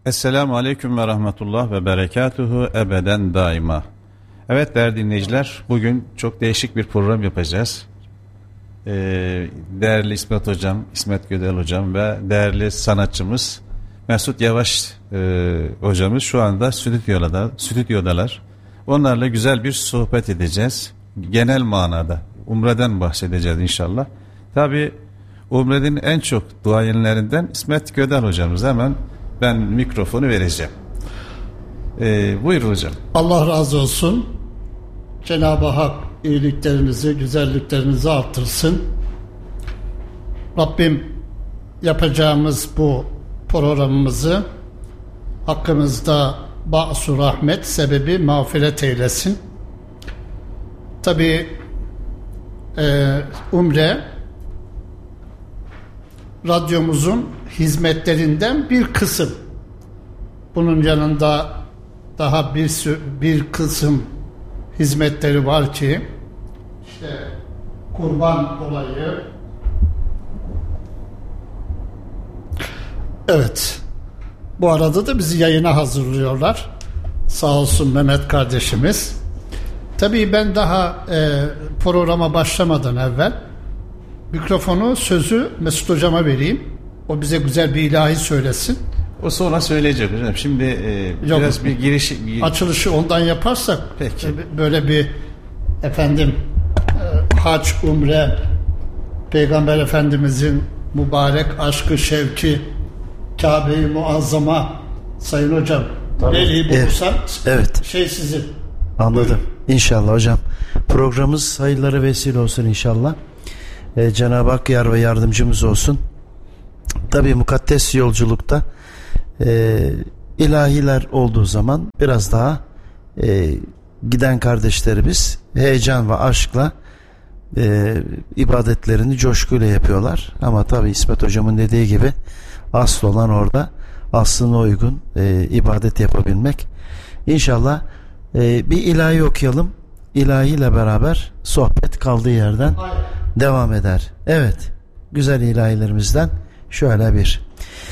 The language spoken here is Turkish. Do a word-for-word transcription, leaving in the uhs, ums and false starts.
Esselamu Aleyküm ve Rahmetullah ve Berekatuhu ebeden daima. Evet değerli dinleyiciler, bugün çok değişik bir program yapacağız. Ee, değerli İsmet Hocam, İsmet Gödel Hocam ve değerli sanatçımız Mesut Yavaş e, hocamız şu anda stüdyoda, stüdyodalar. Onlarla güzel bir sohbet edeceğiz. Genel manada Umre'den bahsedeceğiz inşallah. Tabi Umre'nin en çok duayenlerinden İsmet Gödel hocamız. Hemen ben mikrofonu vereceğim. Ee, buyur hocam. Allah razı olsun. Cenab-ı Hak iyiliklerinizi, güzelliklerinizi artırsın. Rabbim yapacağımız bu programımızı hakkımızda ba'su rahmet sebebi mağfiret eylesin. Tabi e, Umre radyomuzun hizmetlerinden bir kısım. Bunun yanında daha bir bir kısım hizmetleri var ki işte kurban olayı. Evet. Bu arada da bizi yayına hazırlıyorlar. Sağ olsun Mehmet kardeşimiz. Tabii ben daha e, programa başlamadan evvel mikrofonu, sözü Mesut hocama vereyim. O bize güzel bir ilahi söylesin. O sonra söyleyecek hocam. Şimdi e, biraz Yok, bir giriş... Bir... Açılışı ondan yaparsak peki. E, böyle bir efendim e, hac, umre, Peygamber Efendimizin mübarek aşkı, şevki, Kabe-i Muazzama, Sayın Hocam nereyi bulursan evet, evet. şey sizin. Anladım. Buyurun. İnşallah hocam. Programımız hayırlara vesile olsun inşallah. Ee, Cenab-ı Hak yar ve yardımcımız olsun. Tabii mukaddes yolculukta e, ilahiler olduğu zaman biraz daha e, giden kardeşlerimiz heyecan ve aşkla e, ibadetlerini coşkuyla yapıyorlar. Ama tabii İsmet hocamın dediği gibi asıl olan orada aslına uygun e, ibadet yapabilmek. İnşallah e, bir ilahi okuyalım. İlahiyle beraber sohbet kaldığı yerden Hayır. devam eder. Evet, güzel ilahilerimizden şöyle bir.